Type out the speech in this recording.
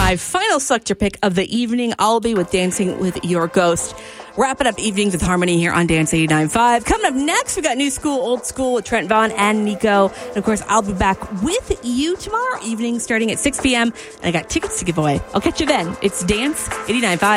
my final selector pick of the evening. I'll be with Dancing with Your Ghost. Wrapping up evenings with Harmony here on Dance 89.5. Coming up next, we got New School, Old School with Trent Vaughn and Nico. And of course, I'll be back with you tomorrow evening starting at 6 p.m. And I got tickets to give away. I'll catch you then. It's Dance 89.5.